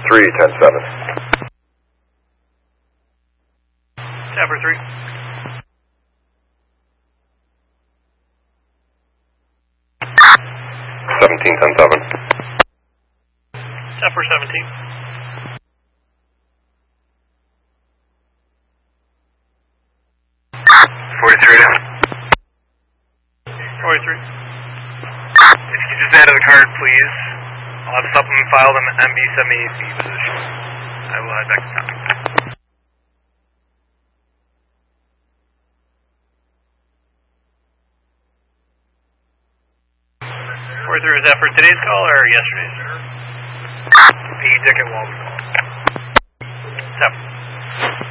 10-7. Zephyr 3. Seventeen 10-7. Zephyr 17. $43. 43. If you just add to the card, please. I'll have a supplement filed in MB78B position. I will head back to town. 43, is that for today's call or yesterday's? The Dickett Walton.